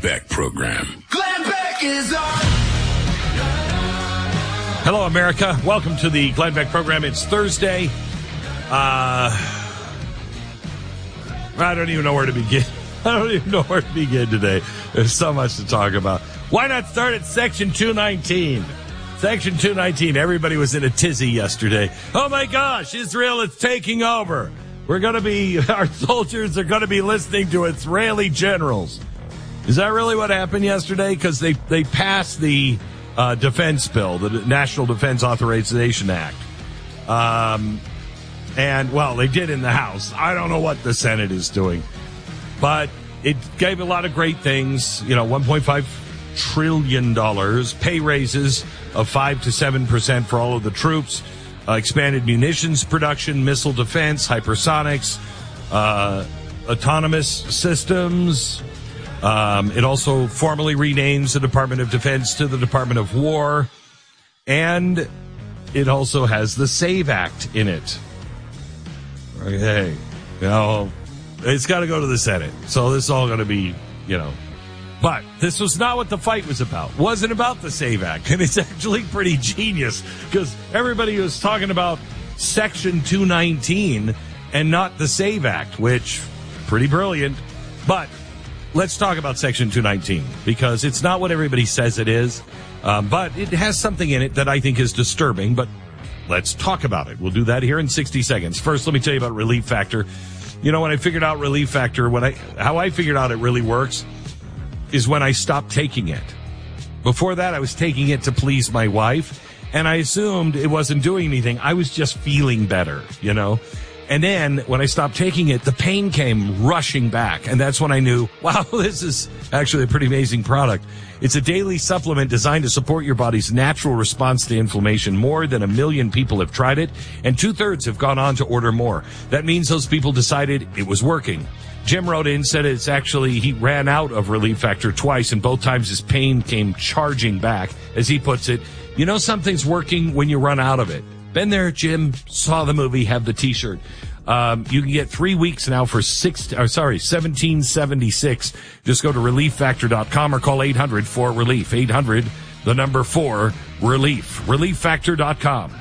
Beck Program. Glenn Beck is on. Hello, America. Welcome to the Glenn Beck Program. It's Thursday. I don't even know where to begin. Today. There's so much to talk about. Why not start at Section 219? Section 219. Everybody was in a tizzy yesterday. Oh, my gosh. Israel is taking over. Our soldiers are going to be listening to Israeli generals. Is that really what happened yesterday? Because they passed the defense bill, the National Defense Authorization Act. And, well, they did in the House. I don't know what the Senate is doing. But it gave a lot of great things, $1.5 trillion, pay raises of 5 to 7% for all of the troops, expanded munitions production, missile defense, hypersonics, autonomous systems. It also formally renames the Department of Defense to the Department of War. And it also has the SAVE Act in it. Okay. It's got to go to the Senate. So this is all going to be, But this was not what the fight was about. It wasn't about the SAVE Act. And it's actually pretty genius because everybody was talking about Section 219 and not the SAVE Act, which, pretty brilliant. But let's talk about Section 219 because it's not what everybody says it is. But it has something in it that I think is disturbing. But let's talk about it. We'll do that here in 60 seconds. First, let me tell you about Relief Factor. When I figured out Relief Factor, how I figured out it really works is when I stopped taking it. Before that, I was taking it to please my wife, and I assumed it wasn't doing anything. I was just feeling better, And then when I stopped taking it, the pain came rushing back, and that's when I knew, wow, this is actually a pretty amazing product. It's a daily supplement designed to support your body's natural response to inflammation. More than 1 million people have tried it, and 2/3 have gone on to order more. That means those people decided it was working. Jim wrote in, said he ran out of Relief Factor twice, and both times his pain came charging back. As he puts it, something's working when you run out of it. Been there, Jim. Saw the movie, have the T-shirt. You can get 3 weeks now for $17.76. Just go to relieffactor.com or call 800-4RELIEF. 800-4RELIEF. Relieffactor.com.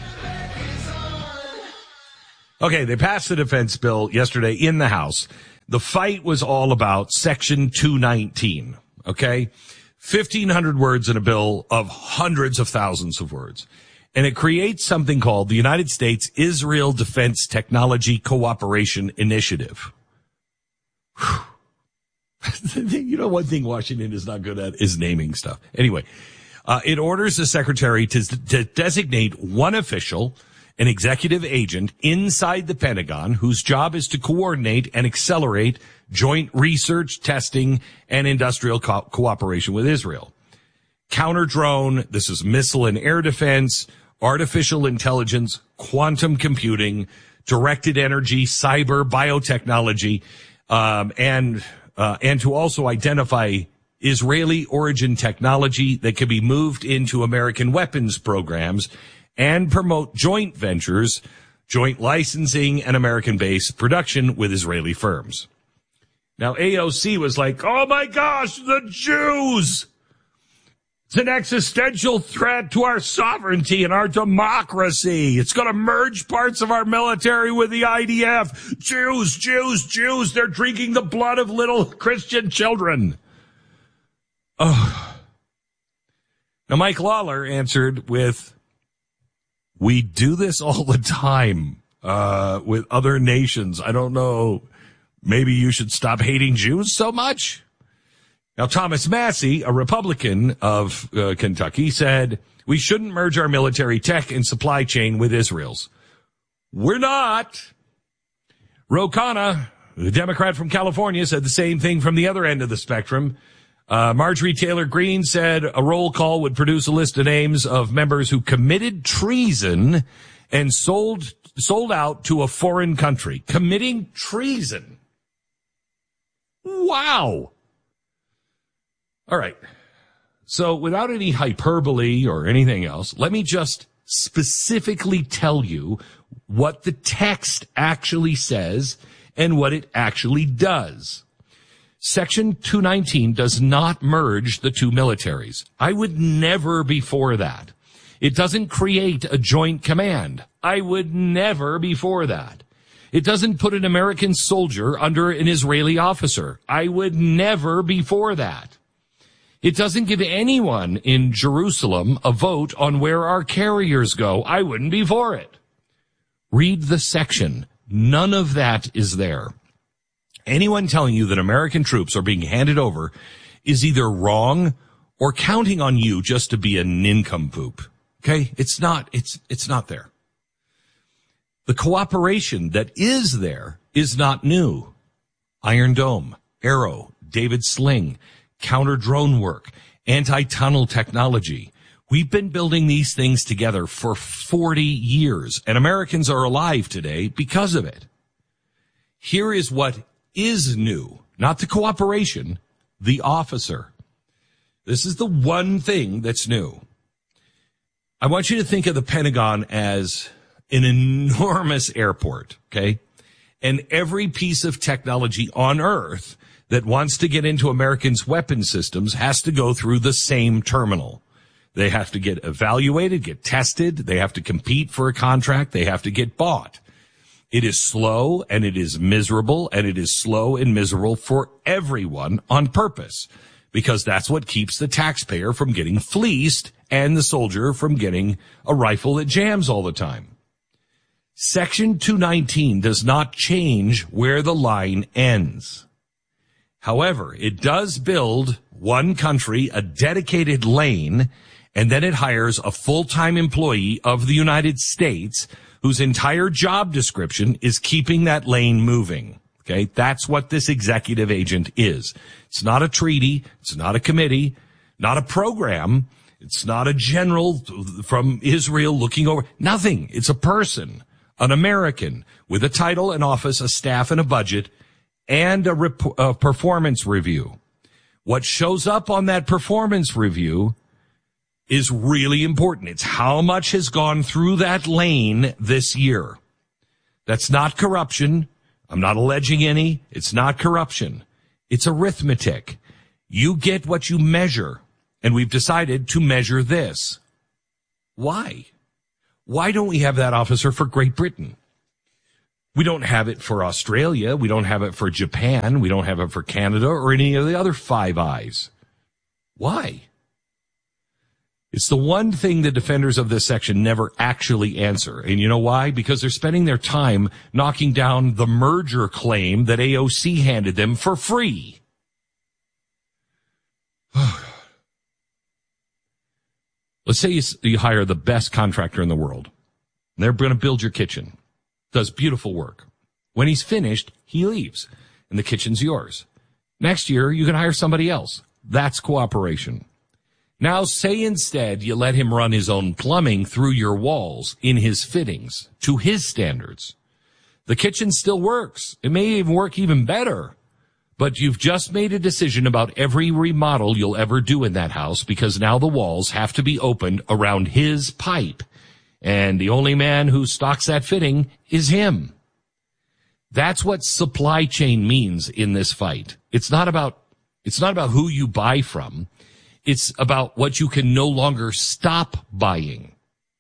Okay, they passed the defense bill yesterday in the House. The fight was all about Section 219. Okay? 1,500 words in a bill of hundreds of thousands of words. And it creates something called the United States Israel Defense Technology Cooperation Initiative. One thing Washington is not good at is naming stuff. Anyway, it orders the secretary to designate one official, an executive agent inside the Pentagon whose job is to coordinate and accelerate joint research, testing, and industrial cooperation with Israel. Counter-drone, this is missile and air defense, artificial intelligence, quantum computing, directed energy, cyber, biotechnology, and to also identify Israeli origin technology that can be moved into American weapons programs and promote joint ventures, joint licensing, and American-based production with Israeli firms. Now, AOC was like, oh my gosh, the Jews! It's an existential threat to our sovereignty and our democracy. It's going to merge parts of our military with the IDF. Jews, Jews, Jews. They're drinking the blood of little Christian children. Oh. Now, Mike Lawler answered with, we do this all the time with other nations. I don't know. Maybe you should stop hating Jews so much. Now, Thomas Massie, a Republican of Kentucky, said, we shouldn't merge our military tech and supply chain with Israel's. We're not. Ro Khanna, the Democrat from California, said the same thing from the other end of the spectrum. Marjorie Taylor Greene said a roll call would produce a list of names of members who committed treason and sold out to a foreign country. Committing treason. Wow. All right. So without any hyperbole or anything else, let me just specifically tell you what the text actually says and what it actually does. Section 219 does not merge the two militaries. I would never be for that. It doesn't create a joint command. I would never be for that. It doesn't put an American soldier under an Israeli officer. I would never be for that. It doesn't give anyone in Jerusalem a vote on where our carriers go. I wouldn't be for it. Read the section. None of that is there. Anyone telling you that American troops are being handed over is either wrong or counting on you just to be a nincompoop. Okay? It's not there. The cooperation that is there is not new. Iron Dome, Arrow, David Sling, counter-drone work, anti-tunnel technology. We've been building these things together for 40 years, and Americans are alive today because of it. Here is what is new, not the cooperation, the officer. This is the one thing that's new. I want you to think of the Pentagon as an enormous airport, okay? And every piece of technology on Earth that wants to get into Americans' weapon systems has to go through the same terminal. They have to get evaluated, get tested. They have to compete for a contract. They have to get bought. It is slow and it is miserable, and it is slow and miserable for everyone on purpose, because that's what keeps the taxpayer from getting fleeced and the soldier from getting a rifle that jams all the time. Section 219 does not change where the line ends. However, it does build one country a dedicated lane, and then it hires a full-time employee of the United States whose entire job description is keeping that lane moving. Okay? That's what this executive agent is. It's not a treaty. It's not a committee, not a program. It's not a general from Israel looking over. Nothing. It's a person. An American with a title, an office, a staff, and a budget, and a performance review. What shows up on that performance review is really important. It's how much has gone through that lane this year. That's not corruption. I'm not alleging any. It's not corruption. It's arithmetic. You get what you measure, and we've decided to measure this. Why? Why don't we have that officer for Great Britain? We don't have it for Australia. We don't have it for Japan. We don't have it for Canada or any of the other Five Eyes. Why? It's the one thing the defenders of this section never actually answer. And you know why? Because they're spending their time knocking down the merger claim that AOC handed them for free. Let's say you hire the best contractor in the world. They're going to build your kitchen. Does beautiful work. When he's finished, he leaves, and the kitchen's yours. Next year, you can hire somebody else. That's cooperation. Now, say instead you let him run his own plumbing through your walls in his fittings to his standards. The kitchen still works. It may even work even better. But you've just made a decision about every remodel you'll ever do in that house, because now the walls have to be opened around his pipe. And the only man who stocks that fitting is him. That's what supply chain means in this fight. It's not about who you buy from. It's about what you can no longer stop buying.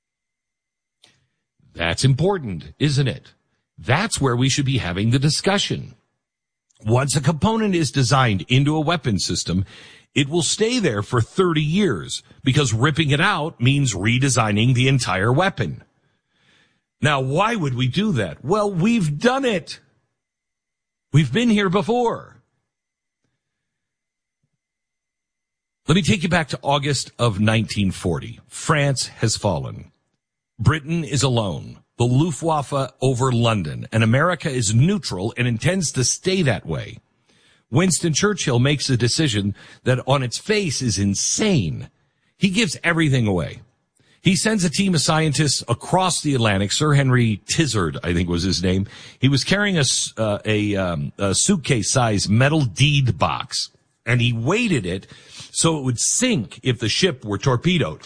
That's important, isn't it? That's where we should be having the discussion. Once a component is designed into a weapon system, it will stay there for 30 years because ripping it out means redesigning the entire weapon. Now, why would we do that? Well, we've done it. We've been here before. Let me take you back to August of 1940. France has fallen. Britain is alone. The Luftwaffe over London, and America is neutral and intends to stay that way. Winston Churchill makes a decision that on its face is insane. He gives everything away. He sends a team of scientists across the Atlantic. Sir Henry Tizard, I think was his name. He was carrying a suitcase-sized metal deed box, and he weighted it so it would sink if the ship were torpedoed.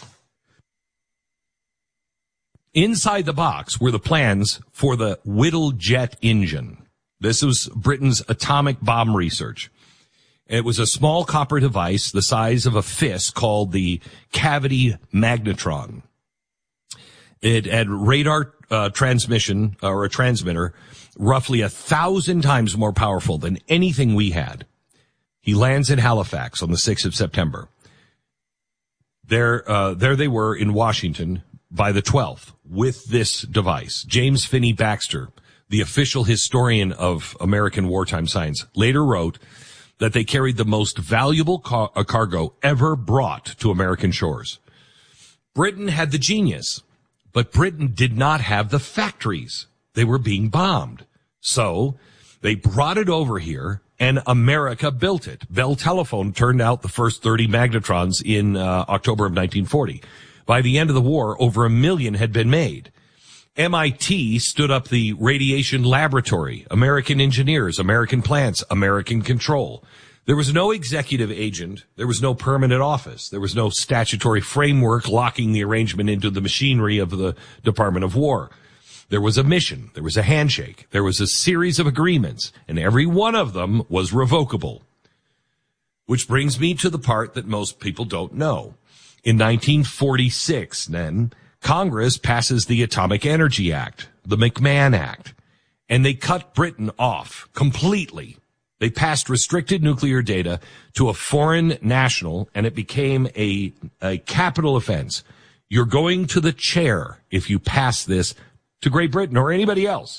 Inside the box were the plans for the Whittle jet engine. This was Britain's atomic bomb research. It was a small copper device the size of a fist called the cavity magnetron. It had radar transmission or a transmitter roughly 1,000 times more powerful than anything we had. He lands in Halifax on the 6th of September. There they were in Washington by the 12th with this device. James Finney Baxter, the official historian of American wartime science, later wrote that they carried the most valuable cargo ever brought to American shores. Britain had the genius, but Britain did not have the factories. They were being bombed. So they brought it over here, and America built it. Bell Telephone turned out the first 30 magnetrons in October of 1940. By the end of the war, over 1 million had been made. MIT stood up the radiation laboratory, American engineers, American plants, American control. There was no executive agent. There was no permanent office. There was no statutory framework locking the arrangement into the machinery of the Department of War. There was a mission. There was a handshake. There was a series of agreements, and every one of them was revocable. Which brings me to the part that most people don't know. In 1946, then, Congress passes the Atomic Energy Act, the McMahon Act, and they cut Britain off completely. They passed restricted nuclear data to a foreign national, and it became a capital offense. You're going to the chair if you pass this to Great Britain or anybody else.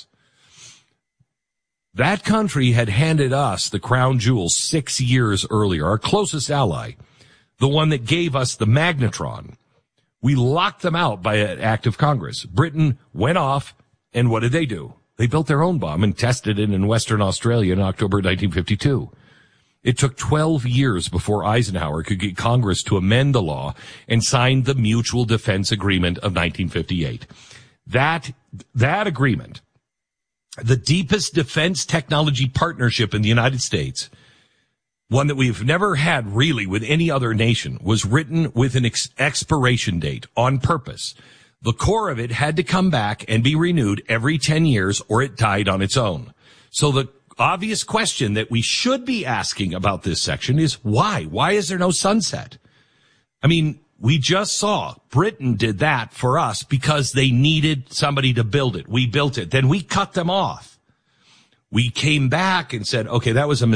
That country had handed us the crown jewels 6 years earlier, our closest ally, the one that gave us the magnetron. We locked them out by an act of Congress. Britain went off, and what did they do? They built their own bomb and tested it in Western Australia in October 1952. It took 12 years before Eisenhower could get Congress to amend the law and sign the Mutual Defense Agreement of 1958. That agreement, the deepest defense technology partnership in the United States, one that we've never had really with any other nation, was written with an expiration date on purpose. The core of it had to come back and be renewed every 10 years or it died on its own. So the obvious question that we should be asking about this section is why? Why is there no sunset? I mean, we just saw Britain did that for us because they needed somebody to build it. We built it. Then we cut them off. We came back and said, okay, that was a